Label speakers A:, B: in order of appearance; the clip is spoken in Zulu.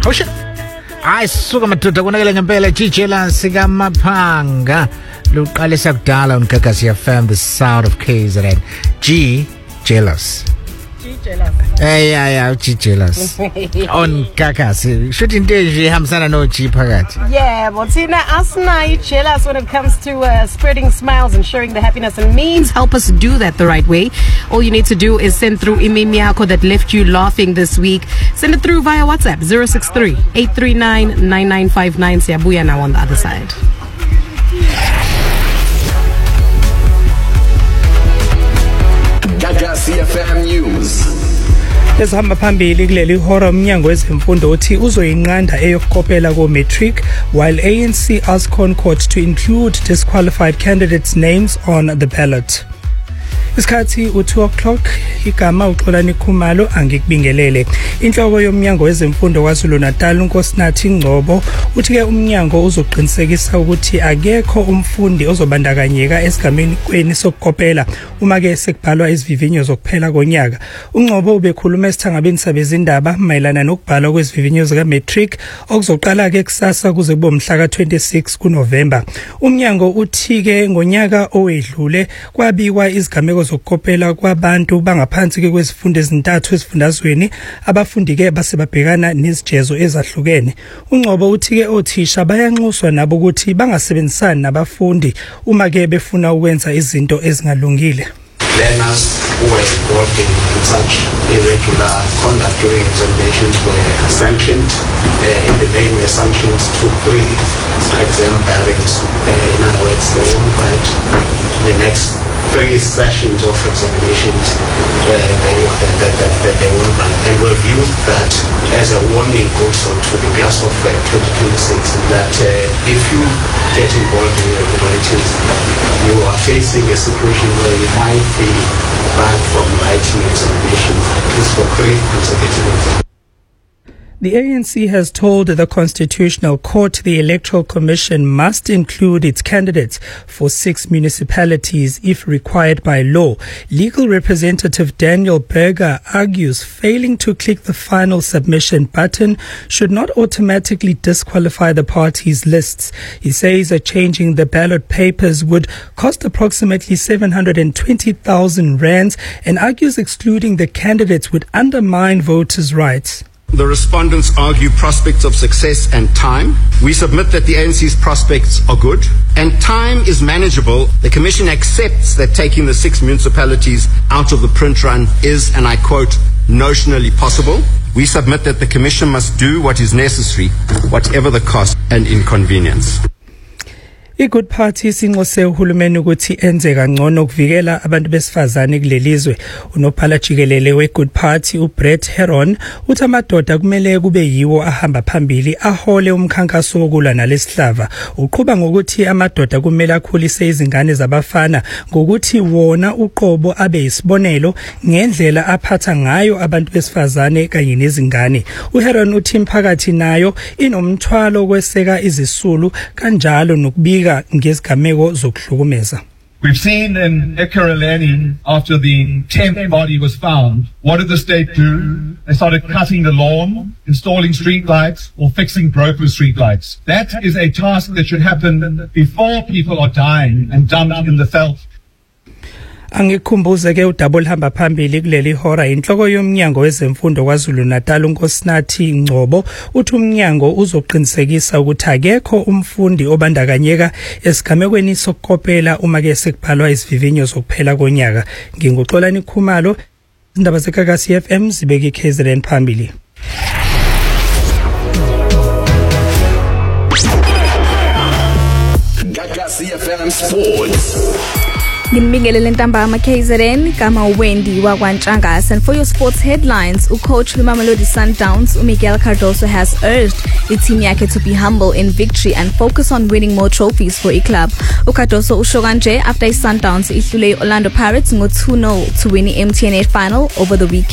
A: Hawushin. Ayisuka madoda konakele ngempela G-Jealous sikaMaphanga luqalisa kudala uNgagasi FM the sound of KZN. G-Jealous. Yeah, G-Jealous. On Gagasi. Should indeed hamsana no G phakathi.
B: Yeah, but Tina asna jealous when it comes to spreading smiles and sharing the happiness and memes. Help us do that the right way. All you need to do is send through imemi yakho that left you laughing this week. Send it through via WhatsApp 063-839-9959. Siyabuya now on the other side.
C: Gagasi FM News.
D: Esihamba phambili kuleli hora umnyango wezemfundo uthi uzoyinqanda eyokukopela ko matric while ANC asks ConCourt to include disqualified candidates' names on the ballot. Isikhathi u2 o'clock igama uXolani Khumalo angikubingelele. Inhloko yomnyango wezemfundo kwaZulu Natal uNkosinathi Ngcobo uthi ke umnyango uzoqinisekisa ukuthi akekho umfundi ozobandakanyeka esigameni kweni sokukopela uma ke sekubhalwa izivivinyo zokuphela konyaka. uNgcobo ubekhuluma esithangabeni sabezindaba mayelana nokubhalwa kwezivivinyo zika matric okuzoqala ke kusasa kuze kube umhla ka26 kuNovember. Umnyango uthi ke ngonyaka owedlule kwabikwa izigameko zokukopela kwabantu bangaphansi ke kwezifundo ezintathu esifundazweni abafundi ke basebabhekana nezijezo ezahlukene. uNgcobo uthi ke othisha bayanxuswa nabo ukuthi bangasebenzisani nabafundi uma ke befuna ukwenza izinto ezingalungile.
E: Learners who were involved in such irregular conduct during examinations were sanctioned. In the main, were sanctioned to 3 exam bearings. In other words, they won't write the next 3 sessions of examinations that they won't run. And we've used that as a warning also to the class of 2026 that if you get involved in irregularities, you are facing a situation where you might be banned from writing examinations, at least for 3 consecutive examinations.
D: The ANC has told the Constitutional Court the Electoral Commission must include its candidates for 6 municipalities if required by law. Legal representative Daniel Berger argues failing to click the final submission button should not automatically disqualify the party's lists. He says changing the ballot papers would cost approximately 720,000 rands and argues excluding the candidates would undermine voters' rights.
F: The respondents argue prospects of success and time. We submit that the ANC's prospects are good and time is manageable. The Commission accepts that taking the 6 municipalities out of the print run is, and I quote, notionally possible. We submit that the Commission must do what is necessary, whatever the cost and inconvenience.
D: I-Good Party sinxuse uhulumeni ukuthi enze kangcono ukuvikela abantu besifazane kulelizwe. Unophala jikelele we-Good Party uBrett Heron uthi amadoda kumele kube yiwo ahamba phambili ahole umkhankaso wokulwa nalesihlava. Uqhuba ngokuthi amadoda kumele akhulise izingane zabafana ngokuthi wona uqobo abe isibonelo ngendlela aphatha ngayo abantu besifazane kanye nezingane. uHeron uthi imphakathi nayo inomthwalo kweseka izisulu kanjalo nokubika ngezigameko zokuhlukumeza.
G: We've seen in Ekurhuleni, after the 10th body was found, what did the state do? They started cutting the lawn, installing street lights, or fixing broken street lights. That is a task that should happen before people are dying and dumped in the veld.
D: Angikhumbuze ke udouble hamba phambili kuleli hora inhloko yomnyango wezemfundo kwaZulu Natal uNkosinathi Ngcobo uthi umnyango uzoqinisekisa ukuthi akekho umfundi obandakanyeka esigamekweni sokukopela uma ke sekubhalwa izivivinyo zokuphela konyaka. NginguXolani Khumalo, indaba zeGagasi FM zibeke KZN phambili.
C: Gagasi FM Sports.
H: Ngimbingelele ntambama KZN kama Wendy wakwaNtshangase. And for your sports headlines, coach Mamelodi Sundowns Miguel Cardoso has urged the team yakhe to be humble in victory and focus on winning more trophies for a club. Cardoso usho kanje after Sundowns ihlule Orlando Pirates ngo 2-0 to win the MTN 8 final over the weekend.